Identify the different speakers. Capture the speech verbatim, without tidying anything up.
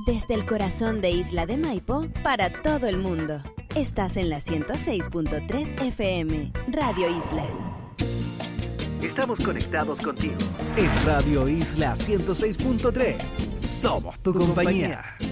Speaker 1: Desde el corazón de Isla de Maipo, para todo el mundo. Estás en la ciento seis punto tres F M, Radio Isla.
Speaker 2: Estamos conectados contigo.
Speaker 3: En Radio Isla ciento seis punto tres. Somos tu compañía.